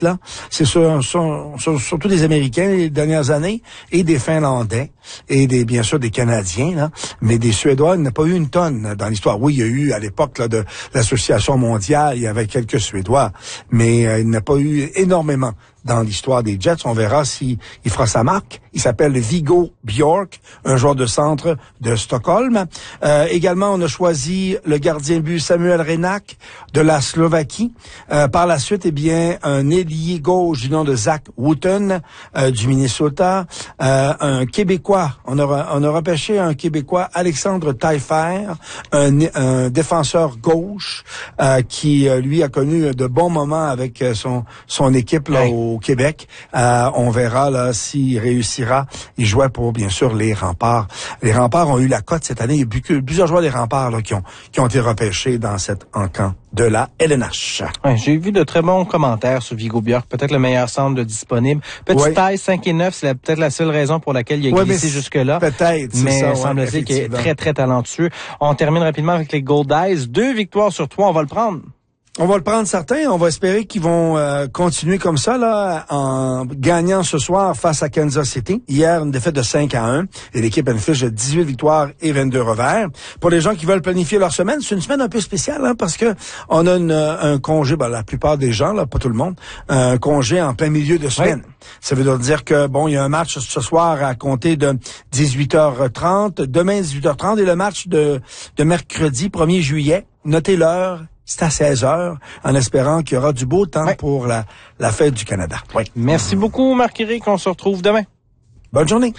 là, c'est surtout des Américains les dernières années et des Finlandais et bien sûr des Canadiens, là, mais des Suédois, il n'y a pas eu une tonne dans l'histoire. Oui, il y a eu à l'époque là, de l'Association mondiale, il y avait quelques Suédois, mais il n'y a pas eu énormément dans l'histoire des Jets. On verra s'il fera sa marque. Il s'appelle Viggo Bjork, un joueur de centre de Stockholm. Également, on a choisi le gardien de but Samuel Renak de la Slovaquie. Par la suite, eh bien, un ailier gauche du nom de Zach Wooten du Minnesota. Un Québécois, on a repêché un Québécois, Alexandre Taillefer, un défenseur gauche qui, lui, a connu de bons moments avec son équipe là au Québec. On verra là s'il réussira. Il jouait pour, bien sûr, les Remparts. Les Remparts ont eu la cote cette année. Il y a eu plusieurs joueurs des Remparts là, qui ont été repêchés dans cet encamp de la LNH. Ouais, j'ai vu de très bons commentaires sur Viggo Bjork, peut-être le meilleur centre de disponible. Petite taille, 5'9", c'est peut-être la seule raison pour laquelle il a glissé jusque-là. Peut-être, c'est ça. Mais semble-t-il qu'il est très, très talentueux. On termine rapidement avec les Gold Eyes. 2 victoires sur 3, on va le prendre. On va le prendre certains. On va espérer qu'ils vont continuer comme ça là en gagnant ce soir face à Kansas City. Hier, une défaite de 5-1 et l'équipe a une fiche de 18 victoires et 22 revers. Pour les gens qui veulent planifier leur semaine, c'est une semaine un peu spéciale parce que on a un congé, la plupart des gens, là, pas tout le monde, un congé en plein milieu de semaine. Oui. Ça veut dire que il y a un match ce soir à compter de 18h30, demain 18h30 et le match de mercredi 1er juillet. Notez l'heure. C'est à 16h, en espérant qu'il y aura du beau temps pour la fête du Canada. Oui. Merci beaucoup, Marc-Éric. On se retrouve demain. Bonne journée.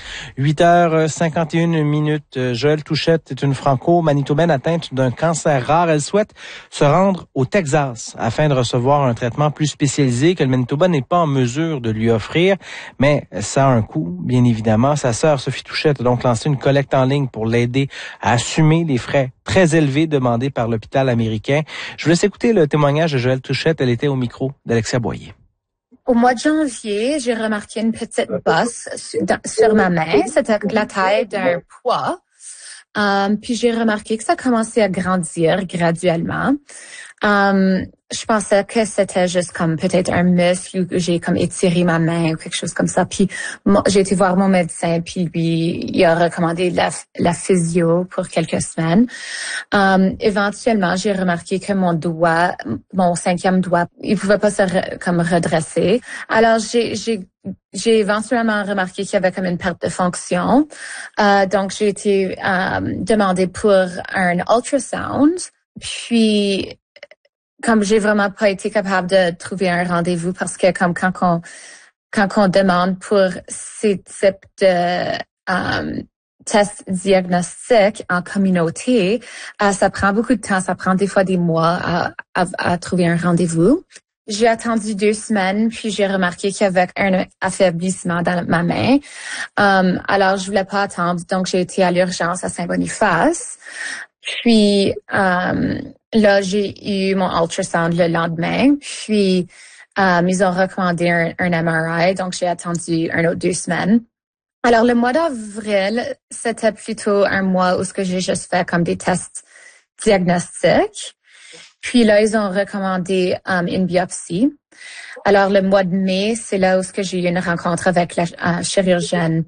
8h51. Joëlle Touchette est une franco-manitobaine atteinte d'un cancer rare. Elle souhaite se rendre au Texas afin de recevoir un traitement plus spécialisé que le Manitoba n'est pas en mesure de lui offrir. Mais ça a un coût, bien évidemment. Sa sœur, Sophie Touchette, a donc lancé une collecte en ligne pour l'aider à assumer les frais très élevés demandés par l'hôpital américain. Je vous laisse écouter le témoignage de Joëlle Touchette. Elle était au micro d'Alexia Boyer. Au mois de janvier, j'ai remarqué une petite bosse sur ma main. C'était la taille d'un pois. Puis j'ai remarqué que ça commençait à grandir graduellement. Je pensais que c'était juste comme peut-être un muscle ou que j'ai comme étiré ma main ou quelque chose comme ça. Puis j'ai été voir mon médecin, puis lui, il a recommandé la physio pour quelques semaines. Éventuellement, j'ai remarqué que mon 5e doigt, il pouvait pas se redresser. Alors j'ai éventuellement remarqué qu'il y avait comme une perte de fonction. Donc j'ai été demandée pour un ultrasound. Puis comme j'ai vraiment pas été capable de trouver un rendez-vous parce que comme quand on demande pour ces types de tests diagnostiques en communauté, ça prend beaucoup de temps, ça prend des fois des mois à trouver un rendez-vous. J'ai attendu 2 semaines, puis j'ai remarqué qu'il y avait un affaiblissement dans ma main. Alors je voulais pas attendre, donc j'ai été à l'urgence à Saint-Boniface. Puis là, j'ai eu mon ultrasound le lendemain. Puis ils ont recommandé un MRI, donc j'ai attendu un autre 2 semaines. Alors le mois d'avril, c'était plutôt un mois où j'ai juste fait comme des tests diagnostiques. Puis là, ils ont recommandé une biopsie. Alors le mois de mai, c'est là où j'ai eu une rencontre avec la chirurgienne.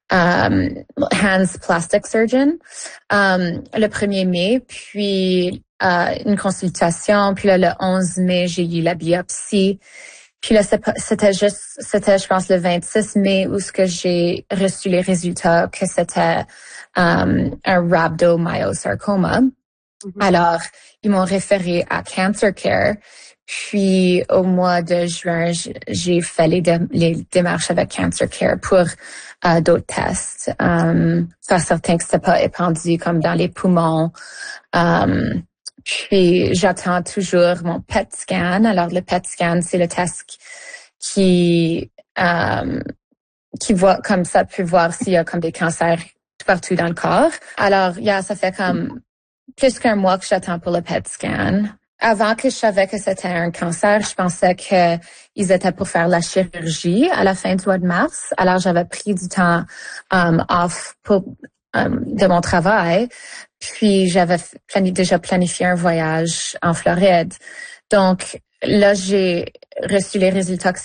Hands Plastic Surgeon, le 1er mai, puis une consultation, puis là, le 11 mai, j'ai eu la biopsie, puis là, c'était je pense, le 26 mai où j'ai reçu les résultats que c'était un rhabdomyosarcoma. Mm-hmm. Alors, ils m'ont référé à Cancer Care. Puis, au mois de juin, j'ai fait les démarches avec Cancer Care pour d'autres tests. Faire certain que c'était pas épandu comme dans les poumons. Puis, j'attends toujours mon PET scan. Alors, le PET scan, c'est le test qui voit comme ça, peut voir s'il y a comme des cancers partout dans le corps. Alors, ça fait comme plus qu'un mois que j'attends pour le PET scan. Avant que je savais que c'était un cancer, je pensais que ils étaient pour faire la chirurgie à la fin du mois de mars. Alors, j'avais pris du temps off de mon travail. Puis, j'avais déjà planifié un voyage en Floride. Donc, là, j'ai reçu les résultats que